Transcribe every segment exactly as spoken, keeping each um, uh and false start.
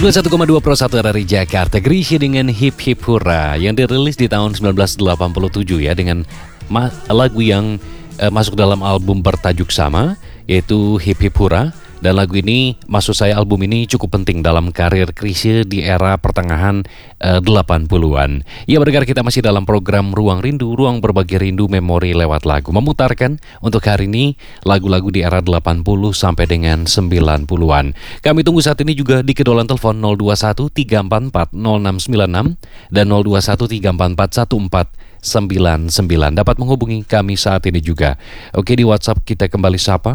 sembilan puluh satu koma dua Pro satu dari Jakarta, Grisha dengan Hip Hip Hura yang dirilis di tahun sembilan belas delapan puluh tujuh ya, dengan lagu yang uh, masuk dalam album bertajuk sama, yaitu Hip Hip Hura. Dan lagu ini, maksud saya album ini cukup penting dalam karir Chrisye di era pertengahan uh, delapan puluhan. Ya, berdengar kita masih dalam program Ruang Rindu, ruang berbagi rindu memori lewat lagu. Memutarkan untuk hari ini lagu-lagu di era delapan puluh sampai dengan sembilan puluhan. Kami tunggu saat ini juga di kedolan telepon nol dua satu tiga empat empat nol enam sembilan enam dan nol dua satu tiga empat empat satu empat sembilan sembilan. Dapat menghubungi kami saat ini juga. Oke, di WhatsApp kita kembali sapa.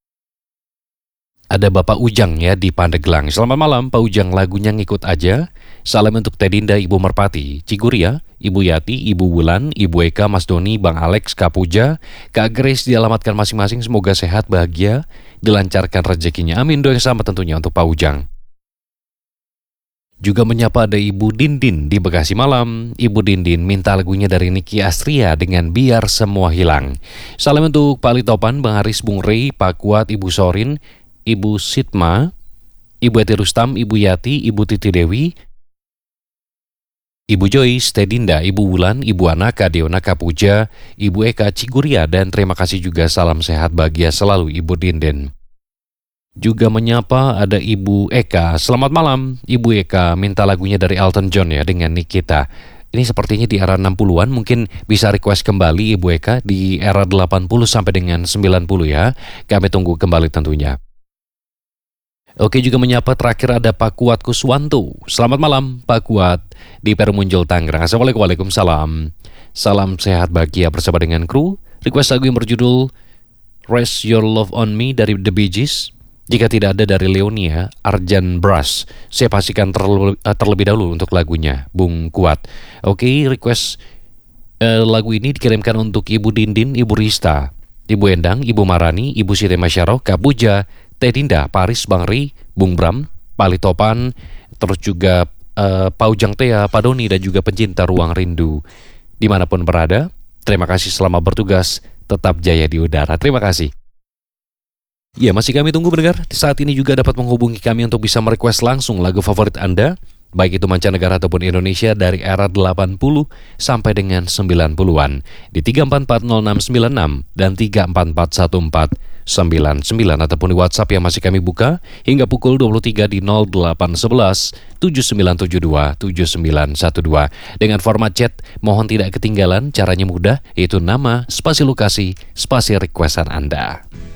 Ada Bapak Ujang ya di Pandeglang. Selamat malam Pak Ujang, lagunya ngikut aja. Salam untuk Tedinda, Ibu Merpati, Ciguria, Ibu Yati, Ibu Wulan, Ibu Eka, Mas Doni, Bang Alex, Kak Puja, Kak Grace, dialamatkan masing-masing. Semoga sehat, bahagia, dilancarkan rezekinya. Amin, doa yang sama tentunya untuk Pak Ujang. Juga menyapa ada Ibu Dindin di Bekasi Malam. Ibu Dindin minta lagunya dari Niki Astria dengan Biar Semua Hilang. Salam untuk Pak Litopan, Bang Haris, Bung Rey, Pak Kuat, Ibu Sorin, Ibu Sitma, Ibu Eti Rustam, Ibu Yati, Ibu Titi Dewi, Ibu Joyce, Tedinda, Ibu Wulan, Ibu Ana, Kadeona, Kapuja, Ibu Eka, Ciguria, dan terima kasih juga salam sehat bahagia selalu Ibu Dindin. Juga menyapa ada Ibu Eka. Selamat malam Ibu Eka, minta lagunya dari Elton John ya dengan Nikita. Ini sepertinya di era enam puluhan, mungkin bisa request kembali Ibu Eka di era delapan puluh sampai dengan sembilan puluh ya. Kami tunggu kembali tentunya. Oke, juga menyapa terakhir ada Pak Kuat Kuswanto. Selamat malam Pak Kuat di Perumunjul Tangerang. Assalamualaikum, waalaikumsalam. Salam sehat bahagia bersama dengan kru. Request lagu yang berjudul Rest Your Love On Me dari The Bee Gees. Jika tidak ada dari Leonia, Arjan Brass. Saya pastikan terlebih, terlebih dahulu untuk lagunya Bung Kuat. Oke, request uh, lagu ini dikirimkan untuk Ibu Dindin, Ibu Rista, Ibu Endang, Ibu Marani, Ibu Siti Masyaro, Kak Puja, Tedinda, Paris, Bang Ri, Bung Bram, Pali Topan, terus juga uh, Pak Ujang Tea, Pak Doni, dan juga pencinta Ruang Rindu dimanapun berada. Terima kasih selama bertugas, tetap jaya di udara. Terima kasih. Ya, masih kami tunggu mendengar. Saat ini juga dapat menghubungi kami untuk bisa merequest langsung lagu favorit Anda, baik itu mancanegara ataupun Indonesia dari era delapan puluh sampai dengan sembilan puluhan di tiga empat empat nol enam sembilan enam dan tiga empat empat satu empat sembilan sembilan, ataupun di WhatsApp yang masih kami buka hingga pukul dua puluh tiga di nol delapan satu satu tujuh sembilan tujuh dua tujuh sembilan satu dua. Dengan format chat mohon tidak ketinggalan, caranya mudah, yaitu nama, spasi lokasi, spasi requestan Anda.